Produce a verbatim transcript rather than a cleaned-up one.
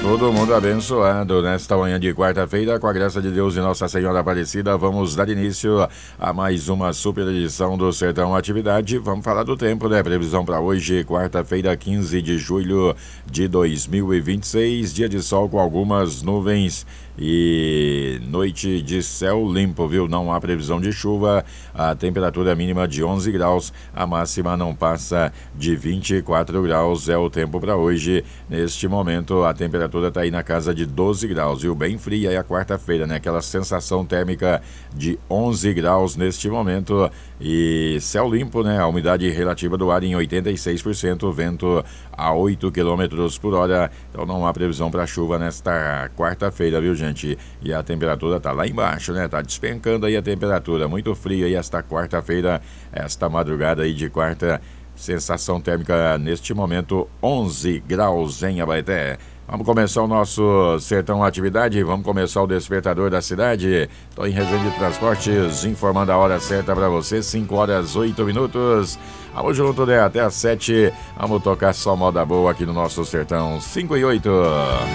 Todo mundo abençoado nesta manhã de quarta-feira, com a graça de Deus e Nossa Senhora Aparecida. Vamos dar início a mais uma super edição do Sertão Atividade. Vamos falar do tempo, né? Previsão para hoje, quarta-feira, quinze de julho de dois mil e vinte e seis. Dia de sol com algumas nuvens e noite de céu limpo, viu? Não há previsão de chuva. A temperatura mínima de onze graus, a máxima não passa de vinte e quatro graus. É o tempo para hoje. Neste momento, a temperatura está aí na casa de doze graus, viu? Bem fria aí a quarta-feira, né? Aquela sensação térmica de onze graus neste momento. E céu limpo, né? A umidade relativa do ar em oitenta e seis por cento, vento a oito quilômetros por hora. Então não há previsão para chuva nesta quarta-feira, viu, gente? E a temperatura tá lá embaixo, né? Tá despencando aí a temperatura, muito fria aí esta quarta-feira, esta madrugada aí de quarta. Sensação térmica neste momento onze graus em Abaeté. Vamos começar o nosso Sertão Atividade, vamos começar o despertador da cidade. Estou em Resende Transportes, informando a hora certa para você, cinco horas oito minutos. Vamos junto, né? Até às sete, vamos tocar só moda boa aqui no nosso Sertão, cinco e oito.